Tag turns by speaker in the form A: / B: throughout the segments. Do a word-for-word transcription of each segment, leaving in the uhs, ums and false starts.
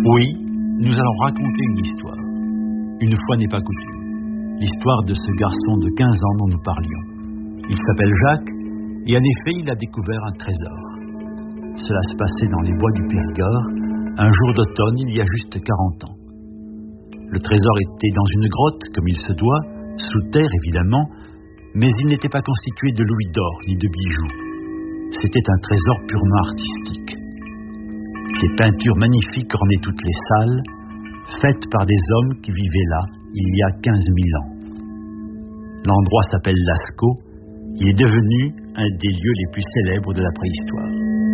A: Oui, nous allons raconter une histoire. Une fois n'est pas coutume. L'histoire de ce garçon de quinze ans dont nous parlions. Il s'appelle Jacques, et en effet, il a découvert un trésor. Cela se passait dans les bois du Périgord, un jour d'automne, il y a juste quarante ans. Le trésor était dans une grotte, comme il se doit, sous terre évidemment, mais il n'était pas constitué de louis d'or ni de bijoux. C'était un trésor purement artistique. Des peintures magnifiques ornaient toutes les salles, faites par des hommes qui vivaient là il y a quinze mille ans. L'endroit s'appelle Lascaux. Il est devenu un des lieux les plus célèbres de la préhistoire.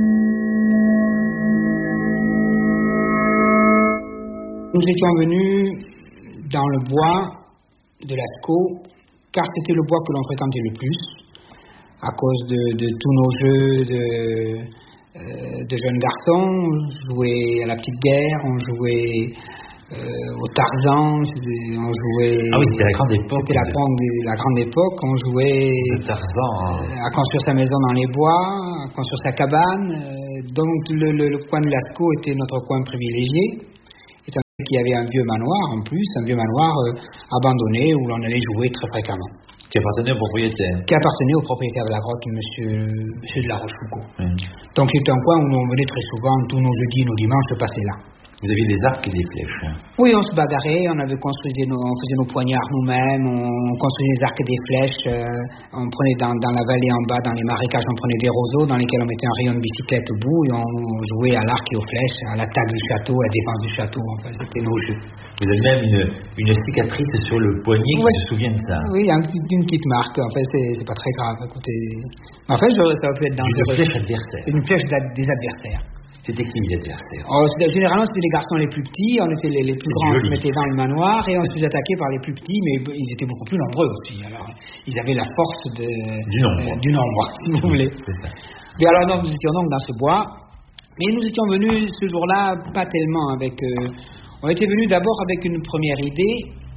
B: Nous étions venus dans le bois de Lascaux, car c'était le bois que l'on fréquentait le plus, à cause de, de tous nos jeux de, euh, de jeunes garçons. On jouait à la petite guerre, on jouait euh, au Tarzan, on jouait...
A: Ah oui, c'était la grande époque.
B: C'était la, de... la grande époque, on jouait
A: le Tarzan, hein.
B: euh, à construire sa maison dans les bois, à construire sa cabane. Euh, donc le, le, le coin de Lascaux était notre coin privilégié. Il y avait un vieux manoir en plus, un vieux manoir euh, abandonné où l'on allait jouer très fréquemment.
A: Qui appartenait au propriétaire.
B: Qui appartenait au propriétaire de la grotte, monsieur, monsieur de la Rochefoucauld.
A: Mmh.
B: Donc c'était un coin où on venait très souvent, tous nos jeudis, nos dimanches, se passer là.
A: Vous aviez des arcs et des flèches. Hein.
B: Oui, on se bagarrait, on avait construit nos, on faisait nos poignards nous-mêmes, on construisait des arcs et des flèches, euh, on prenait dans, dans la vallée en bas, dans les marécages, on prenait des roseaux dans lesquels on mettait un rayon de bicyclette au bout et on jouait à l'arc et aux flèches, à l'attaque du château, à la défense du château, enfin c'était nos jeux.
A: Vous avez même une, une cicatrice sur le poignet qui ouais. se souvient de ça.
B: Oui, un, une petite marque, en fait c'est, c'est pas très grave. Écoutez, en fait ça aurait pu être dangereux.
A: Une flèche adversaire.
B: C'est une flèche des adversaires.
A: C'était qui les adversaires?
B: Oh, généralement, c'était les garçons les plus petits, on était les, les plus grands, on se mettait dans le manoir et on se faisait attaquer par les plus petits, mais ils étaient beaucoup plus nombreux aussi. Alors, ils avaient la force de,
A: du nombre,
B: euh, du nombre si vous voulez.
A: C'est ça.
B: Et alors, donc, nous étions donc dans ce bois, mais nous étions venus ce jour-là pas tellement avec. Euh, on était venus d'abord avec une première idée,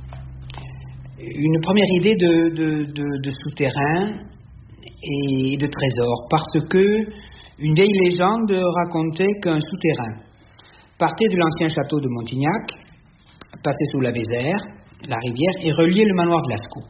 B: une première idée de, de, de, de souterrain et de trésor, parce que une vieille légende racontait qu'un souterrain partait de l'ancien château de Montignac, passait sous la Vézère, la rivière, et reliait le manoir de Lascaux.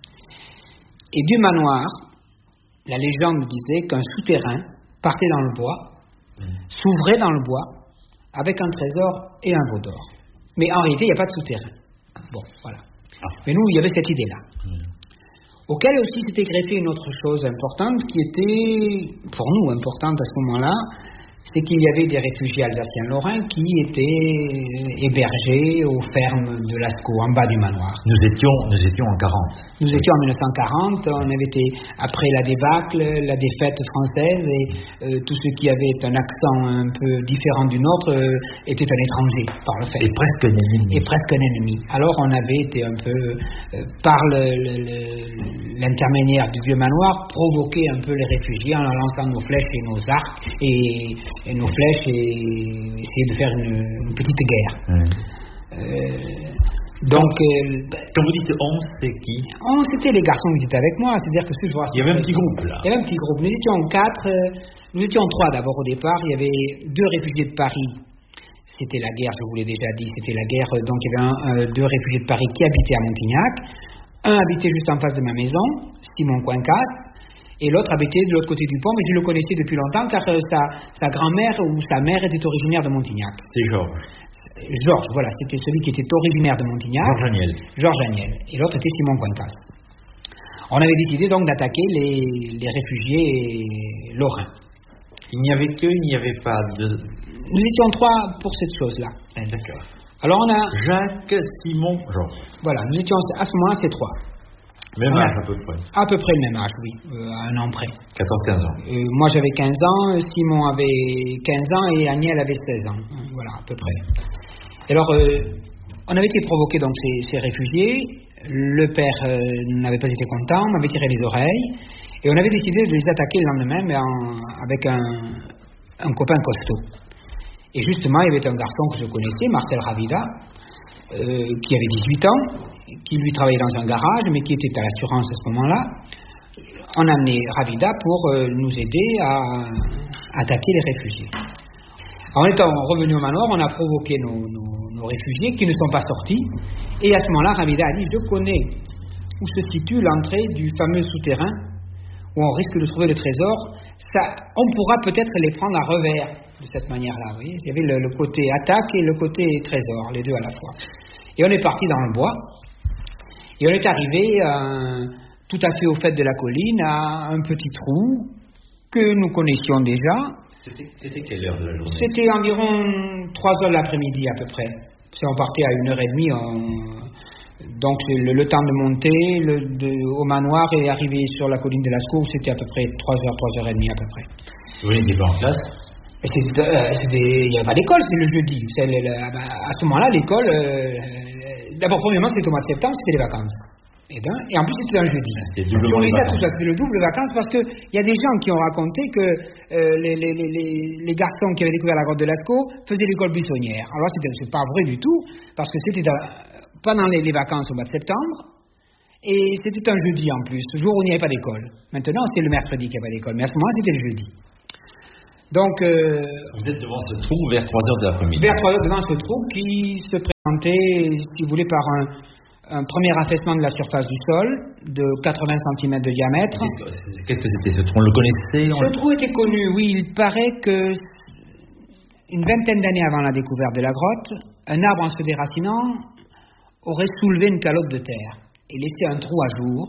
B: Et du manoir, la légende disait qu'un souterrain partait dans le bois, mmh. s'ouvrait dans le bois, avec un trésor et un veau d'or. Mais en réalité, il n'y a pas de souterrain. Bon, voilà. Ah. Mais nous, il y avait cette idée-là. Mmh. Auquel aussi s'était greffée une autre chose importante qui était, pour nous, importante à ce moment-là, c'est qu'il y avait des réfugiés alsaciens-lorrains qui étaient hébergés aux fermes de Lascaux, en bas du manoir.
A: Nous étions, nous étions en quarante.
B: Nous oui. étions en mille neuf cent quarante, on avait été après la débâcle, la défaite française, et euh, tous ceux qui avaient un accent un peu différent du nôtre euh, étaient un étranger, par le fait.
A: Et presque un ennemi.
B: Et presque un ennemi. Alors on avait été un peu, euh, par le, le, le, l'intermédiaire du vieux manoir, provoquer un peu les réfugiés en leur lançant nos flèches et nos arcs, et et nos flèches et essayer de faire une, une petite guerre. Mmh. Euh, donc, euh,
A: quand vous dites on, c'est qui?
B: On, c'était les garçons qui étaient avec moi, c'est-à-dire que ce jour.
A: Il y avait un petit groupe là.
B: Il y avait un petit groupe. Nous étions quatre, euh, nous étions trois d'abord au départ. Il y avait deux réfugiés de Paris. C'était la guerre, je vous l'ai déjà dit, c'était la guerre. Donc il y avait un, euh, deux réfugiés de Paris qui habitaient à Montignac. Un habitait juste en face de ma maison, Simon Coincasse. Et l'autre habitait de l'autre côté du pont, mais je le connaissais depuis longtemps car euh, sa, sa grand-mère ou sa mère était originaire de Montignac.
A: C'est Georges.
B: Georges, voilà, c'était celui qui était originaire de Montignac.
A: Georges Agnel.
B: Georges Agnel. Et l'autre était Simon Coincasse. On avait décidé donc d'attaquer les, les réfugiés lorrains.
A: Il n'y avait qu'eux, il n'y avait pas de...
B: Nous étions trois pour cette chose-là.
A: Ah, d'accord.
B: Alors on a...
A: Jacques, Simon, Georges.
B: Voilà, nous étions à ce moment-là, ces trois.
A: Même âge à peu près.
B: À peu près le même âge, oui, euh, à un an près.
A: quatorze quinze ans.
B: Euh, moi j'avais quinze ans, Simon avait quinze ans et Agnel avait seize ans. Voilà, à peu près. Et alors, euh, on avait été provoqués donc ces, ces réfugiés. Le père euh, n'avait pas été content, m'avait tiré les oreilles. Et on avait décidé de les attaquer le lendemain, mais en, avec un, un copain costaud. Et justement, il y avait un garçon que je connaissais, Marcel Ravida, Euh, qui avait dix-huit ans, qui lui travaillait dans un garage, mais qui était à l'assurance à ce moment-là. On a amené Ravida pour euh, nous aider à, à attaquer les réfugiés. En étant revenu au manoir, on a provoqué nos, nos, nos réfugiés qui ne sont pas sortis. Et à ce moment-là, Ravida a dit, je connais où se situe l'entrée du fameux souterrain où on risque de trouver le trésor. Ça, on pourra peut-être les prendre à revers de cette manière-là. Vous voyez, il y avait le, le côté attaque et le côté trésor, les deux à la fois. Et on est parti dans le bois. Et on est arrivé euh, tout à fait au fait de la colline à un petit trou que nous connaissions déjà.
C: C'était, c'était quelle heure de la journée?
B: C'était environ trois heures de l'après-midi à peu près. Si on partait à une heure et demie, on... donc le, le temps de monter le, de, au manoir et arriver sur la colline de Lascaux, c'était à peu près trois heures, trois heures et demie à peu près.
C: Vous n'étiez pas en classe?
B: Il euh, n'y avait pas d'école, c'est le jeudi. C'est le, le, à ce moment-là, l'école, euh, d'abord premièrement c'était au mois de septembre, c'était les vacances. Et, et en plus c'était un jeudi.
C: C'était le
B: double vacances parce qu'il y a des gens qui ont raconté que euh, les, les, les, les garçons qui avaient découvert la grotte de Lascaux faisaient l'école buissonnière. Alors c'est pas vrai du tout parce que c'était dans, pendant les, les vacances au mois de septembre et c'était un jeudi en plus, le jour où il n'y avait pas d'école. Maintenant c'est le mercredi qu'il n'y avait pas d'école, mais à ce moment-là c'était le jeudi. Donc euh,
C: vous êtes devant ce trou vers trois heures de l'après-midi.
B: Vers trois heures devant ce trou qui se présentait, si vous voulez, par un un premier affaissement de la surface du sol de quatre-vingts centimètres de diamètre.
C: Qu'est-ce que c'était ce trou? On le connaissait?
B: Ce trou était connu, oui. Il paraît que une vingtaine d'années avant la découverte de la grotte, un arbre en se déracinant aurait soulevé une calotte de terre et laissé un trou à jour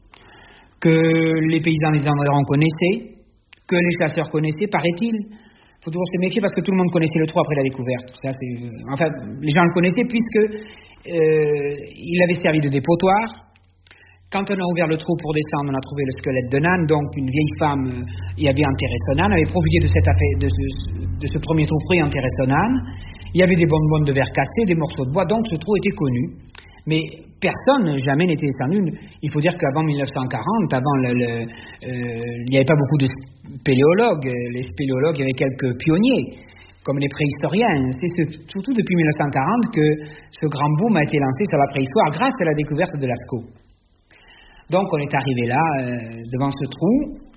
B: que les paysans des environs connaissaient, que les chasseurs connaissaient, paraît-il. Il faut toujours se méfier parce que tout le monde connaissait le trou après la découverte. Ça, c'est, enfin, les gens le connaissaient puisque euh, il avait servi de dépotoir. Quand on a ouvert le trou pour descendre, on a trouvé le squelette de Nan, donc une vieille femme euh, y avait enterré son âne, avait profité de, cette affaire, de, ce, de ce premier trou pris et enterré son âne. Il y avait des bonbonnes de verre cassées, des morceaux de bois, donc ce trou était connu. Mais personne jamais n'était descendu. Il faut dire qu'avant mille neuf cent quarante, avant le, le, euh, il n'y avait pas beaucoup de spéléologues. Les spéléologues, il y avait quelques pionniers, comme les préhistoriens. C'est ce, surtout depuis mille neuf cent quarante que ce grand boom a été lancé sur la préhistoire grâce à la découverte de Lascaux. Donc on est arrivé là, euh, devant ce trou.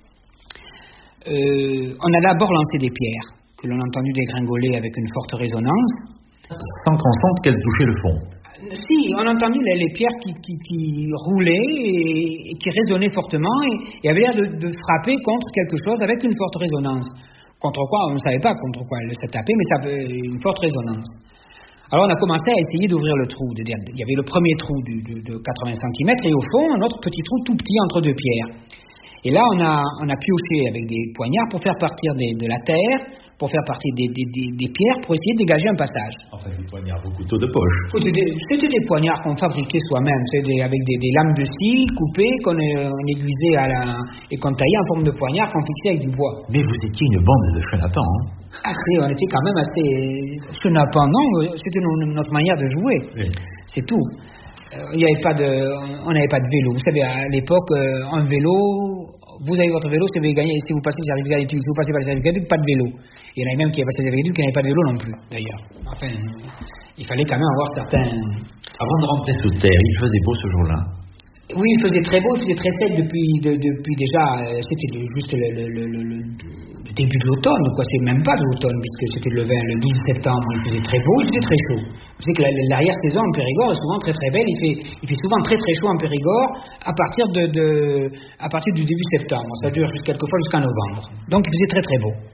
B: Euh, on a d'abord lancé des pierres, que l'on a entendu dégringoler avec une forte résonance.
C: Sans qu'on sente qu'elles touchaient le fond.
B: Si, on a entendu les, les pierres qui, qui, qui roulaient et, et qui résonnaient fortement et, et avaient l'air de, de frapper contre quelque chose avec une forte résonance. Contre quoi, on ne savait pas contre quoi elle s'est tapée, mais ça avait une forte résonance. Alors on a commencé à essayer d'ouvrir le trou. Il y avait le premier trou du, de, de quatre-vingts centimètres et au fond un autre petit trou tout petit entre deux pierres. Et là on a, on a pioché avec des poignards pour faire partir des, de la terre, pour faire partir des, des, des, des pierres, pour essayer de dégager un passage.
C: Enfin des poignards au couteau de poche.
B: C'était des, c'était des poignards qu'on fabriquait soi-même, des, avec des, des lames de scie coupées, qu'on on aiguisait à la, et qu'on taillait en forme de poignard, qu'on fixait avec du bois.
C: Mais vous étiez une bande de chenapans, hein?
B: Assez, on était quand même assez chenapans, non, c'était notre manière de jouer, oui. C'est tout. Il n'y avait pas de, on n'avait pas de vélo. Vous savez, à l'époque, un vélo, vous avez votre vélo, si vous gagnez, si vous passez les certificats d'études, si vous passez par les certificats d'études, pas de vélo. Il y en avait même qui avaient passé les certificats d'études qui n'avaient pas de vélo non plus, d'ailleurs. Enfin, il fallait quand même avoir certains.
C: Avant de rentrer sous terre, il faisait beau ce jour-là.
B: Oui, il faisait très beau, il faisait très sec depuis, de, depuis déjà, euh, c'était juste le, le, le, le, le début de l'automne, quoi. C'est même pas de l'automne, puisque c'était le, le douze septembre, il faisait très beau, il faisait très chaud. Vous savez que la, l'arrière-saison en Périgord est souvent très très belle, il fait, il fait souvent très très chaud en Périgord à partir, de, de, à partir du début septembre, ça dure quelquefois jusqu'en novembre. Donc il faisait très très beau.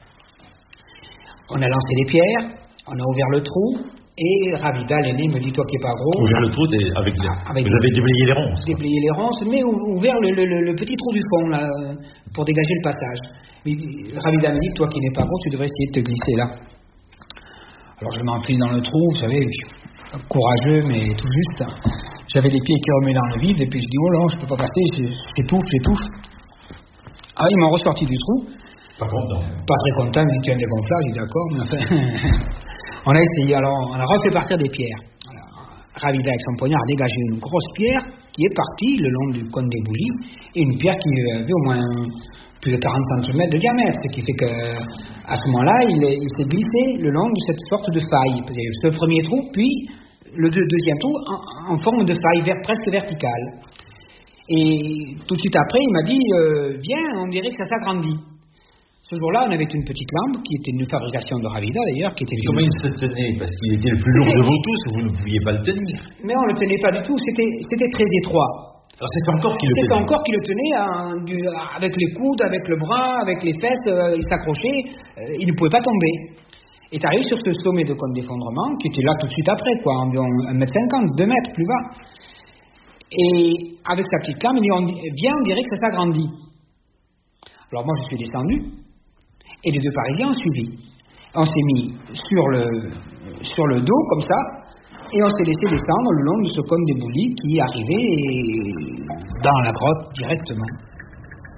B: On a lancé les pierres, on a ouvert le trou. Et Ravida, l'aîné, me dit, toi qui n'es pas gros...
C: Ouvert le trou, des, avec, les, avec vous avez déblayé les ronces.
B: Déblayé les ronces, mais ouvert le, le, le petit trou du fond, là, pour dégager le passage. Mais Ravida me dit, toi qui n'es pas gros, tu devrais essayer de te glisser là. Alors je m'enfile dans le trou, vous savez, courageux, mais tout juste. J'avais les pieds qui remuaient dans le vide, et puis je dis, oh non, je ne peux pas passer, j'étouffe, j'étouffe. Ah, ils m'ont ressorti du trou.
C: Pas content.
B: Pas très content, il me dit, tu as un dégonflage, j'ai dit, d'accord, mais enfin... On a essayé, alors on a refait partir des pierres. Alors, Ravida avec son poignard a dégagé une grosse pierre qui est partie le long du cône des Boulis et une pierre qui avait au moins plus de quarante centimètres de diamètre, ce qui fait que à ce moment-là, il, est, il s'est glissé le long de cette sorte de faille. Ce premier trou, puis le deux, deuxième trou en, en forme de faille ver, presque verticale. Et tout de suite après, il m'a dit, euh, viens, on dirait que ça s'agrandit. Ce jour-là, on avait une petite lampe qui était une fabrication de Ravida d'ailleurs, qui était.
C: Et comment il se tenait? Parce qu'il était le plus lourd de vous tous, vous ne pouviez pas le tenir.
B: Mais on ne le tenait pas du tout, c'était, c'était très étroit.
C: Alors c'est encore qui le tenait.
B: C'est encore qui le tenait hein, du, avec les coudes, avec le bras, avec les fesses, euh, il s'accrochait, euh, il ne pouvait pas tomber. Et tu arrives sur ce sommet de cône d'effondrement qui était là tout de suite après, quoi, environ un mètre cinquante, deux mètres plus bas. Et avec sa petite lampe, il dit on, viens, on dirait que ça s'agrandit. Alors moi je suis descendu. Et les deux Parisiens ont suivi. On s'est mis sur le, sur le dos, comme ça, et on s'est laissé descendre le long de ce cône d'éboulis qui arrivait dans la grotte directement.